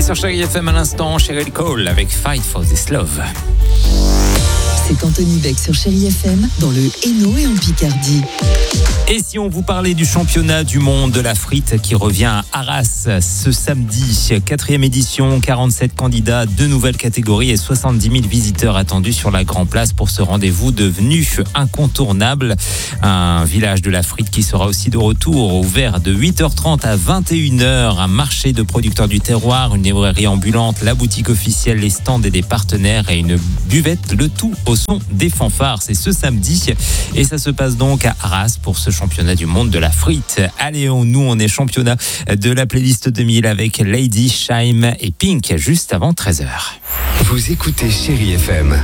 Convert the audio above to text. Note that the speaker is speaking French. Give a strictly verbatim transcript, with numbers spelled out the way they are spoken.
sur Chérie F M à l'instant, Cheryl Cole avec Fight for This Love. C'est Anthony Beck sur Chérie F M dans le Hainaut et en Picardie. Et si on vous parlait du championnat du monde de la frite qui revient à Arras ce samedi, quatrième édition, quarante-sept candidats, deux nouvelles catégories et soixante-dix mille visiteurs attendus sur la Grand Place pour ce rendez-vous devenu incontournable. Un village de la frite qui sera aussi de retour, ouvert de huit heures trente à vingt et une heures, un marché de producteurs du terroir, une librairie ambulante, la boutique officielle, les stands et des partenaires et une buvette, le tout au son des fanfares. C'est ce samedi et ça se passe donc à Arras pour ce championnat du monde de la frite. Allez, on, nous, on est championnat de la playlist deux mille avec Lady, Shime et Pink juste avant treize heures. Vous écoutez Chérie F M.